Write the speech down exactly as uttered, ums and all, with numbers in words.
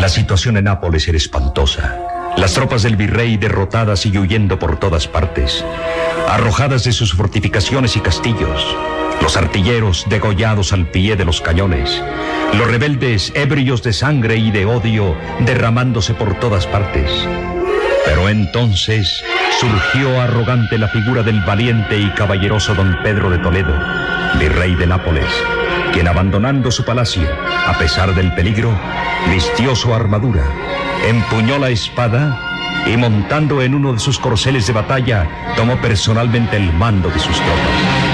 La situación en Nápoles era espantosa. Las tropas del virrey derrotadas y huyendo por todas partes, arrojadas de sus fortificaciones y castillos, los artilleros degollados al pie de los cañones, los rebeldes ebrios de sangre y de odio derramándose por todas partes. Pero entonces surgió arrogante la figura del valiente y caballeroso don Pedro de Toledo, virrey de Nápoles, quien abandonando su palacio, a pesar del peligro, vistió su armadura, empuñó la espada y montando en uno de sus corceles de batalla, tomó personalmente el mando de sus tropas.